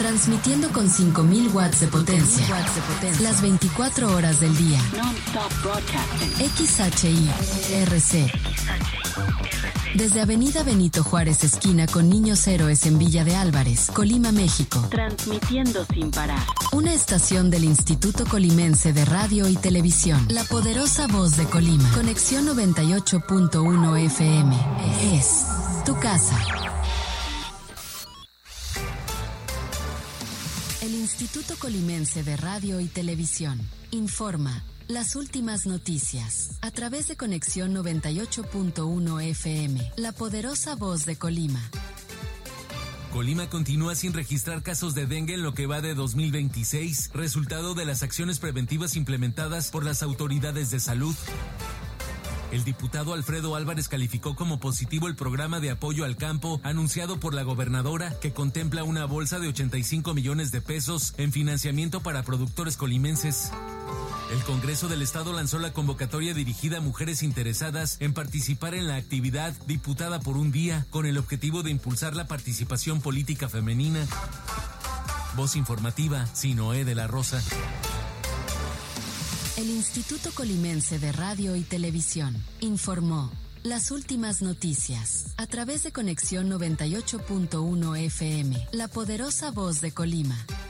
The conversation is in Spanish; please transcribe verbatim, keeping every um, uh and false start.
Transmitiendo con cinco mil watts de potencia. watts de potencia. Las veinticuatro horas del día. Non-stop broadcasting. X H I R C. Desde Avenida Benito Juárez, esquina con Niños Héroes en Villa de Álvarez, Colima, México. Transmitiendo sin parar. Una estación del Instituto Colimense de Radio y Televisión. La poderosa voz de Colima. Conexión noventa y ocho punto uno F M. Es tu casa. El Instituto Colimense de Radio y Televisión informa las últimas noticias a través de Conexión noventa y ocho punto uno F M, la poderosa voz de Colima. Colima continúa sin registrar casos de dengue en lo que va de dos mil veintiséis, resultado de las acciones preventivas implementadas por las autoridades de salud. El diputado Alfredo Álvarez calificó como positivo el programa de apoyo al campo anunciado por la gobernadora, que contempla una bolsa de ochenta y cinco millones de pesos en financiamiento para productores colimenses. El Congreso del Estado lanzó la convocatoria dirigida a mujeres interesadas en participar en la actividad Diputada por un Día, con el objetivo de impulsar la participación política femenina. Voz informativa, Sinoé de la Rosa. El Instituto Colimense de Radio y Televisión informó las últimas noticias a través de Conexión noventa y ocho punto uno F M, la poderosa voz de Colima.